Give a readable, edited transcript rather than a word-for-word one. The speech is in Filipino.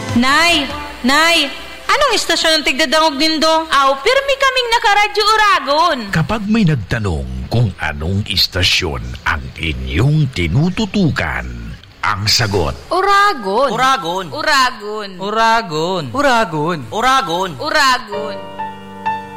Nay! Anong istasyon ang tigdadangog nindo? Aw, pirmi kaming nakaradyo Uragon. Kapag may nagtanong kung anong istasyon ang inyong tinututukan, ang sagot, Uragon. Uragon. Uragon. Uragon. Uragon. Uragon. Uragon.